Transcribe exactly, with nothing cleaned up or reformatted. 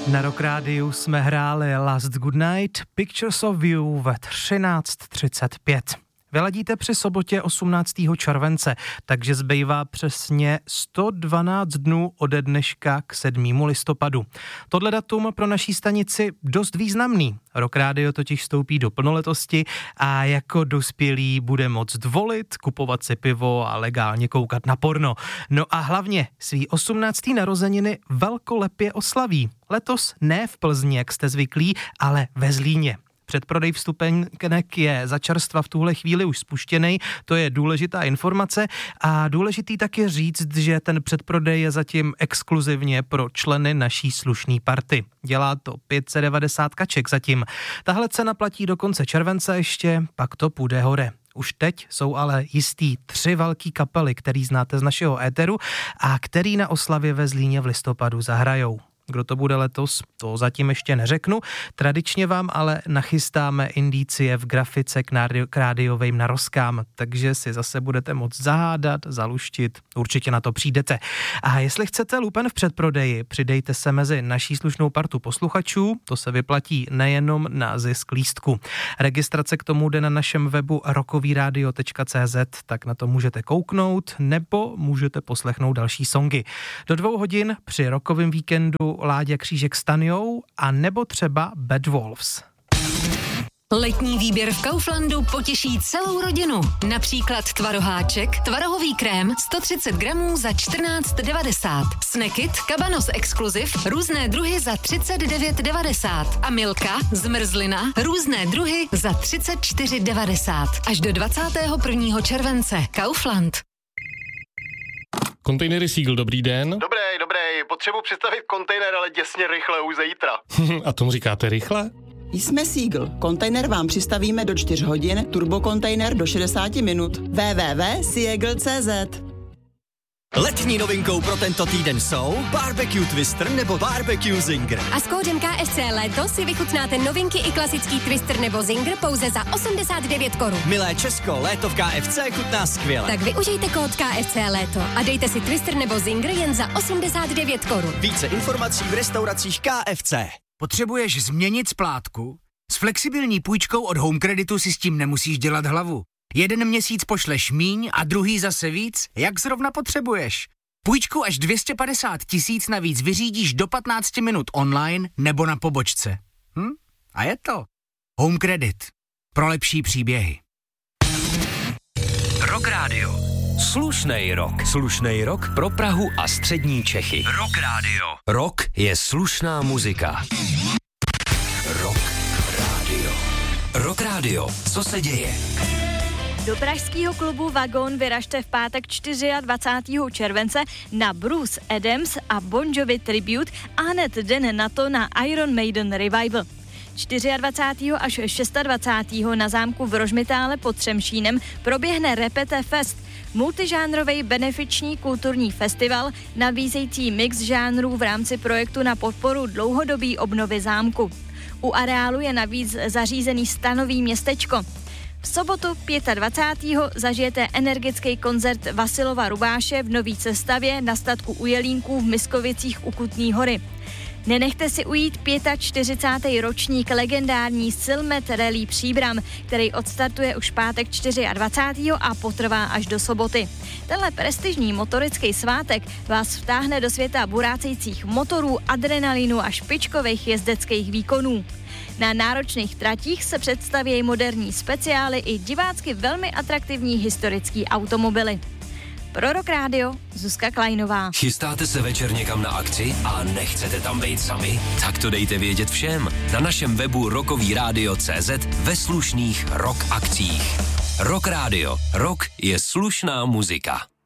Na Rock Rádiu jsme hráli Last Goodnight, Pictures of You ve třináct třicet pět. Vyladíte při sobotě osmnáctého července, takže zbývá přesně sto dvanáct dnů ode dneška k sedmému listopadu. Tohle datum pro naší stanici dost významný. Rock Rádio totiž vstoupí do plnoletosti a jako dospělý bude moct volit, kupovat si pivo a legálně koukat na porno. No a hlavně svý osmnácté narozeniny velkolepě oslaví. Letos ne v Plzni, jak jste zvyklí, ale ve Zlíně. Předprodej vstupenek je za čerstva v tuhle chvíli už spuštěný, to je důležitá informace a důležitý taky říct, že ten předprodej je zatím exkluzivně pro členy naší slušný party. Dělá to pět set devadesát kaček zatím. Tahle cena platí do konce července ještě, pak to půjde hore. Už teď jsou ale jistý tři velký kapely, který znáte z našeho éteru a který na oslavě ve Zlíně v listopadu zahrajou. Kdo to bude letos, to zatím ještě neřeknu. Tradičně vám ale nachystáme indicie v grafice k, nádio, k rádiovým narozkám, takže si zase budete moct zahádat, zaluštit, určitě na to přijdete. A jestli chcete lupen v předprodeji, přidejte se mezi naší slušnou partu posluchačů, to se vyplatí nejenom na zisk lístku. Registrace k tomu jde na našem webu rockovyradio tečka cé zet, tak na to můžete kouknout, nebo můžete poslechnout další songy. Do dvou hodin při rockovém víkendu Láďa Křížek s Tanjou a nebo třeba Bad Wolves. Letní výběr v Kauflandu potěší celou rodinu. Například tvaroháček, tvarohový krém sto třicet gramů za čtrnáct devadesát. Snackit, Cabanos Exclusive, různé druhy za třicet devět devadesát. A Milka, zmrzlina, různé druhy za třicet čtyři devadesát. Až do dvacátého prvního července. Kaufland. Kontejnery Seagull, dobrý den. Dobrý, dobrý, potřebuji přistavit kontejner, ale děsně rychle, už zítra. A tomu říkáte rychle? Jsme Seagull. Kontejner vám přistavíme do čtyř hodin, turbokontejner do šedesát minut. w w w tečka seagull tečka cé zet. Letní novinkou pro tento týden jsou Barbecue Twister nebo Barbecue Zinger. A s kódem K F C Léto si vychutnáte novinky i klasický Twister nebo Zinger pouze za osmdesát devět korun. Milé Česko, léto v K F C chutná skvěle. Tak využijte kód K F C Léto a dejte si Twister nebo Zinger jen za osmdesát devět korun. Více informací v restauracích K F C. Potřebuješ změnit splátku? S flexibilní půjčkou od Home Creditu si s tím nemusíš dělat hlavu. Jeden měsíc pošleš míň a druhý zase víc, jak zrovna potřebuješ. Půjčku až dvě stě padesát tisíc navíc vyřídíš do patnáct minut online nebo na pobočce. Hm? A je to. Home Credit. Pro lepší příběhy. Rock Radio. Slušnej rock. Slušnej rock pro Prahu a střední Čechy. Rock Radio. Rock je slušná muzika. Rock Radio. Rock Radio. Co se děje? Do pražského klubu Vagon vyražte v pátek dvacátého čtvrtého července na Bruce Adams a Bon Jovi Tribute a hned den na to na Iron Maiden Revival. dvacátého čtvrtého až dvacátého šestého na zámku v Rožmitále pod Třemšínem proběhne Repete Fest, multižánrový benefiční kulturní festival nabízející mix žánrů v rámci projektu na podporu dlouhodobé obnovy zámku. U areálu je navíc zařízený stanový městečko. V sobotu dvacátého pátého zažijete energický koncert Vasilova Rubáše v nový sestavě na statku u Jelínků v Miskovicích u Kutný Hory. Nenechte si ujít čtyřicátý pátý ročník legendární Silmet Rally Příbram, který odstartuje už pátek dvacátého čtvrtého a potrvá až do soboty. Tenhle prestižní motorický svátek vás vtáhne do světa burácejících motorů, adrenalinu a špičkových jezdeckých výkonů. Na náročných tratích se představí moderní speciály i divácky velmi atraktivní historický automobily. Pro Rock Radio Zuzka Kleinová. Chystáte se večer někam na akci a nechcete tam být sami? Tak to dejte vědět všem. Na našem webu rockovyradio tečka cé zet ve slušných rock akcích. Rock Radio. Rock je slušná muzika.